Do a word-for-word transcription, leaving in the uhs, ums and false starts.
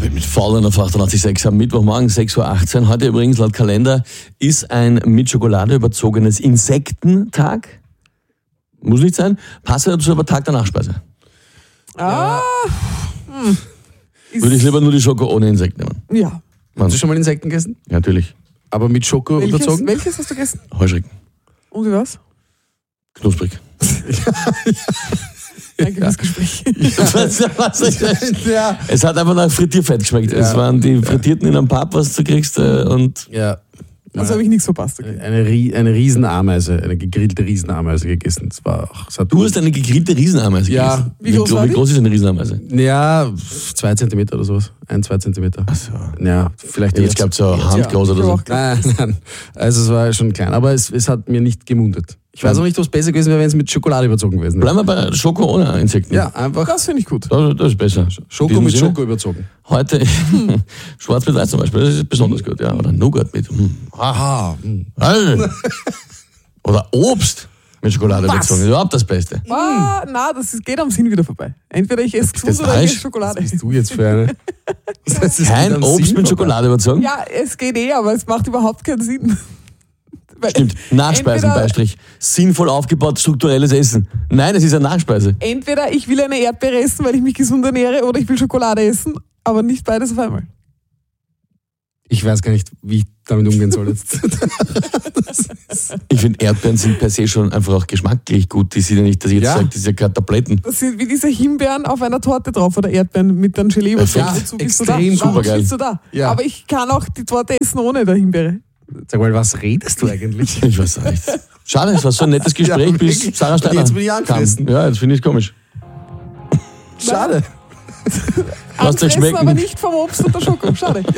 Mit Fallen auf achtundachtzig Komma sechs am Mittwochmorgen, sechs Uhr achtzehn. Heute übrigens laut Kalender ist ein mit Schokolade überzogenes Insektentag. Muss nicht sein. Passt dazu aber Tag der Nachspeise. Ah. Hm. Würde ich lieber nur die Schoko ohne Insekten nehmen. Ja. Hast du schon mal Insekten gegessen? Ja, natürlich. Aber mit Schoko Welches, überzogen? welches hast du gegessen? Heuschrecken. Und wie war's? Knusprig. Danke fürs Gespräch. Was, was ich, Ja. es hat einfach nach Frittierfett geschmeckt. Ja. Es waren die Frittierten in einem Pub, was du kriegst. Äh, und Ja. Also habe ich nichts verpasst. Okay. Eine, Rie- eine Riesenameise, eine gegrillte Riesenameise gegessen. Das war auch, das hat du hast eine gegrillte Riesenameise Ja. gegessen. Wie groß war wie die? groß ist eine Riesenameise? Ja, zwei Zentimeter oder sowas. Ein, zwei Zentimeter. Ach so. Ja, vielleicht Ich glaube so handgroß Ja, oder ich so. auch. Nein, nein. Also es war schon klein, aber es, es hat mir nicht gemundet. Ich weiß auch nicht, ob es besser gewesen wäre, wenn es mit Schokolade überzogen gewesen wäre. Bleiben wir bei Schoko ohne Insekten. Ja, einfach Das finde ich gut. Das, das ist besser. Schoko In diesem mit Sinne, Schoko überzogen. Heute Schwarz mit Weiß zum Beispiel, das ist besonders gut. Ja. Oder Nougat mit. Hm. Aha. Hey. Oder Obst mit Schokolade Was? überzogen. Überhaupt das Beste. Ah, na, das ist, geht am Sinn wieder vorbei. Entweder ich esse gesund das oder ich falsch? esse Schokolade. Was bist du jetzt für eine? Das heißt, es Kein geht am Obst Sinn mit vorbei. Schokolade überzogen? Ja, es geht eh, aber es macht überhaupt keinen Sinn. Weil Stimmt. Nachspeisen, entweder- Beistrich. Sinnvoll aufgebaut, strukturelles Essen. Nein, es ist eine Nachspeise. Entweder ich will eine Erdbeere essen, weil ich mich gesund ernähre, oder ich will Schokolade essen, aber nicht beides auf einmal. Ich weiß gar nicht, wie ich damit umgehen soll jetzt. Ich finde, Erdbeeren sind per se schon einfach auch geschmacklich gut. Die sind ja nicht, dass ich jetzt Ja. sage, das sind ja keine Tabletten. Das sind wie diese Himbeeren auf einer Torte drauf oder Erdbeeren mit einem Gelee. Perfekt. Wozu bist Extrem du da? Warum supergeil. bist du da? Ja. Aber ich kann auch die Torte essen ohne der Himbeere. Sag mal, was redest du eigentlich? Ich weiß auch nicht. Schade, es war so ein nettes Gespräch, Ja, bis wirklich. Sarah Und Steiner jetzt bin ich angefressen. kam. Ja, jetzt finde ich es komisch. Schade. Lasst euch Angefressen, schmecken. aber nicht vom Obst und der Schoko. Schade.